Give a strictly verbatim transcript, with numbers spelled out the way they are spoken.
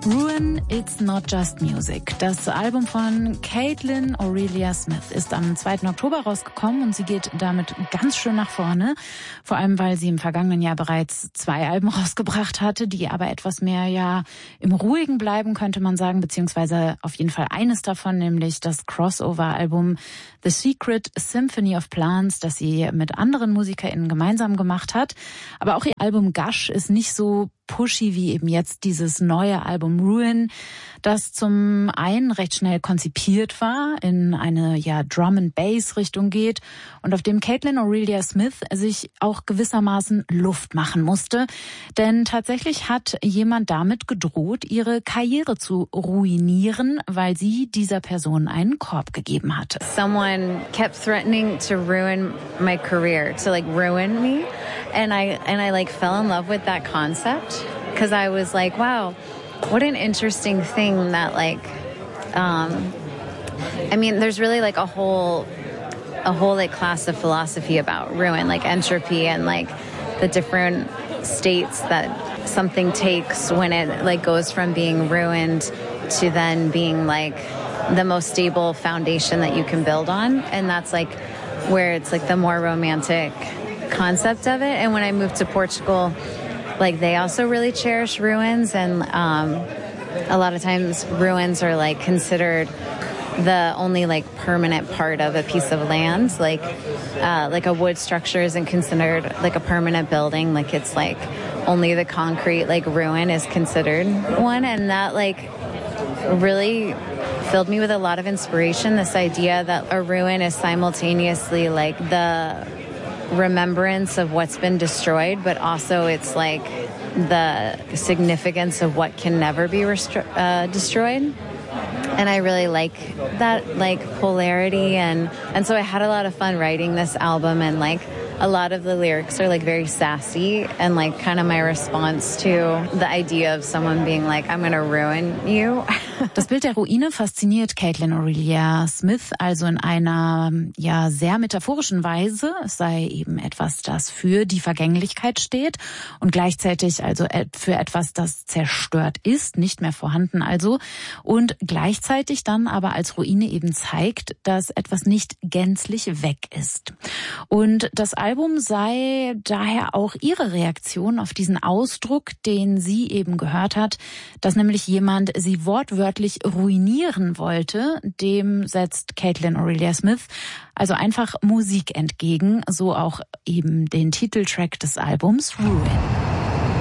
Ruin, It's Not Just Music. Das Album von Caitlin Aurelia Smith ist am zweiten Oktober rausgekommen und sie geht damit ganz schön nach vorne. Vor allem, weil sie im vergangenen Jahr bereits zwei Alben rausgebracht hatte, die aber etwas mehr ja im Ruhigen bleiben, könnte man sagen, beziehungsweise auf jeden Fall eines davon, nämlich das Crossover-Album The Secret Symphony of Plants, das sie mit anderen MusikerInnen gemeinsam gemacht hat. Aber auch ihr Album Gush ist nicht so pushy wie eben jetzt dieses neue Album Ruin, das zum einen recht schnell konzipiert war, in eine ja Drum-and-Bass-Richtung geht und auf dem Caitlin Aurelia Smith sich auch gewissermaßen Luft machen musste. Denn tatsächlich hat jemand damit gedroht, ihre Karriere zu ruinieren, weil sie dieser Person einen Korb gegeben hatte. Someone kept threatening to ruin my career, to like ruin me. And I and I like fell in love with that concept because I was like, wow, what an interesting thing that like, um, I mean, there's really like a whole, a whole like class of philosophy about ruin, like entropy and like the different states that something takes when it like goes from being ruined to then being like the most stable foundation that you can build on. And that's like where it's like the more romantic concept of it. And when I moved to Portugal, like they also really cherish ruins, and um, a lot of times ruins are like considered the only like permanent part of a piece of land. Like uh, like a wood structure isn't considered like a permanent building. Like it's like only the concrete like ruin is considered one, and that like really filled me with a lot of inspiration. This idea that a ruin is simultaneously like the remembrance of what's been destroyed, but also it's like the significance of what can never be restro- uh, destroyed. And I really like that like polarity, and and so I had a lot of fun writing this album, and like a lot of the lyrics are like very sassy and like kind of my response to the idea of someone being like, I'm gonna ruin you. Das Bild der Ruine fasziniert Caitlin Aurelia Smith also in einer ja sehr metaphorischen Weise. Es sei eben etwas, das für die Vergänglichkeit steht und gleichzeitig also für etwas, das zerstört ist, nicht mehr vorhanden also, und gleichzeitig dann aber als Ruine eben zeigt, dass etwas nicht gänzlich weg ist. Und das Album sei daher auch ihre Reaktion auf diesen Ausdruck, den sie eben gehört hat, dass nämlich jemand sie wortwörtlich ruinieren wollte. Dem setzt Caitlin Aurelia Smith also einfach Musik entgegen, so auch eben den Titeltrack des Albums Ruin.